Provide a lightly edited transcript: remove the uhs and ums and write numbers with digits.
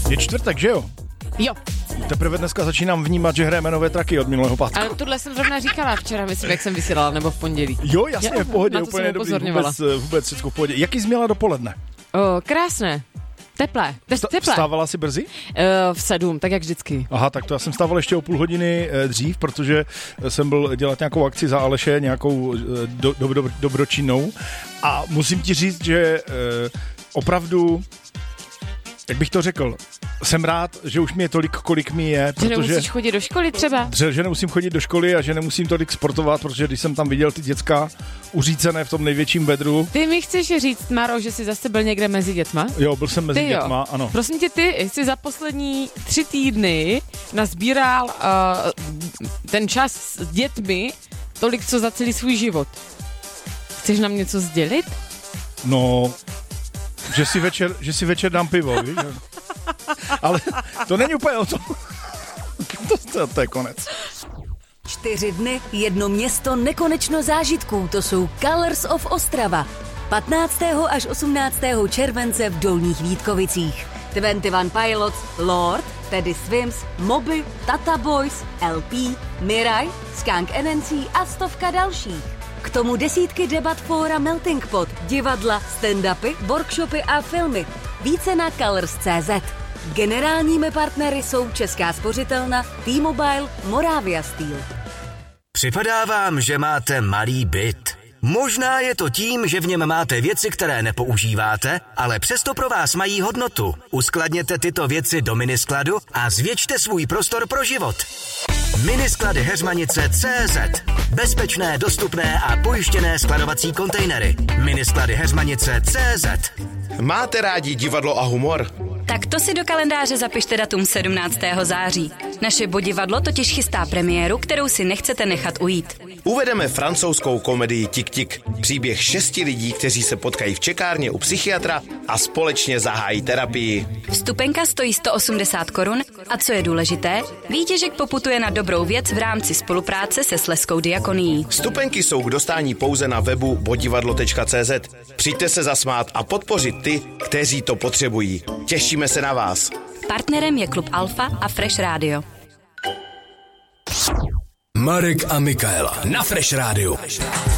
Je čtvrtek, že jo? Jo. Teprve dneska začínám vnímat, že hrajeme nové traky od minulého pátku. Ale tohle jsem zrovna říkala včera, myslím, jak jsem vysílala, nebo v pondělí. Jo, jasně, v pohodě, na to úplně jsem dobrý, upozorňovala. vůbec všechno v pohodě. Jaký jsi měla dopoledne? Krásné. Teplé. Teplé. Vstávala jsi brzy? V 7, tak jak vždycky. Aha, tak to já jsem stával ještě o půl hodiny dřív, protože jsem byl dělat nějakou akci za Aleše, nějakou dobročinnou. A musím ti říct, že opravdu, jak bych to řekl, jsem rád, že už mi je tolik, kolik mi je. Že nemusíš chodit do školy třeba? Že nemusím chodit do školy a že nemusím tolik sportovat, protože když jsem tam viděl ty děcka uřícené v tom největším vedru. Ty mi chceš říct, Maro, že jsi zase byl někde mezi dětma? Jo, byl jsem mezi dětma, ano. Prosím tě, ty jsi za poslední 3 týdny nazbíral ten čas s dětmi tolik, co za celý svůj život. Chceš nám něco sdělit? No, že si večer dám pivo, víš? Ale to není úplně o tom. To je konec. 4 dny, 1 město, nekonečno zážitků. To jsou Colors of Ostrava. 15. až 18. července v Dolních Vítkovicích. 21 Pilots, Lord, Teddy Swims, Moby, Tata Boys, LP, Mirai, Skunk NNC a stovka dalších. K tomu desítky debat fóra Melting Pot, divadla, stand-upy, workshopy a filmy. Více na colors.cz. Generálními partnery jsou Česká spořitelna, T-Mobile, Moravia Steel. Připadá vám, že máte malý byt. Možná je to tím, že v něm máte věci, které nepoužíváte, ale přesto pro vás mají hodnotu. Uskladněte tyto věci do miniskladu a zvětšte svůj prostor pro život. Minisklady Heřmanice.cz. Bezpečné, dostupné a pojištěné skladovací kontejnery. Minisklady Heřmanice.cz. Máte rádi divadlo a humor? Tak to si do kalendáře zapište datum 17. září. Naše Bodivadlo totiž chystá premiéru, kterou si nechcete nechat ujít. Uvedeme francouzskou komedii Tik Tik. Příběh 6 lidí, kteří se potkají v čekárně u psychiatra a společně zahájí terapii. Vstupenka stojí 180 korun a co je důležité, výtěžek poputuje na dobrou věc v rámci spolupráce se Slezskou diakonií. Vstupenky jsou k dostání pouze na webu bodivadlo.cz. Přijďte se zasmát a podpořit ty, kteří to potřebují. Těšíme se na vás. Partnerem je Klub Alfa a Fresh Radio. Marek a Michaela na Fresh Radio.